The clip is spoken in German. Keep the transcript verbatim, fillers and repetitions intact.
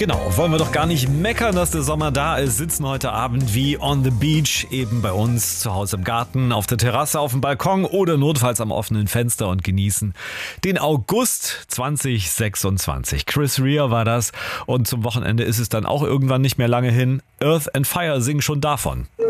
Genau, wollen wir doch gar nicht meckern, dass der Sommer da ist, sitzen heute Abend wie on the beach, eben bei uns zu Hause im Garten, auf der Terrasse, auf dem Balkon oder notfalls am offenen Fenster und genießen den August zwanzig sechsundzwanzig. Chris Rea war das und zum Wochenende ist es dann auch irgendwann nicht mehr lange hin. Earth and Fire singen schon davon.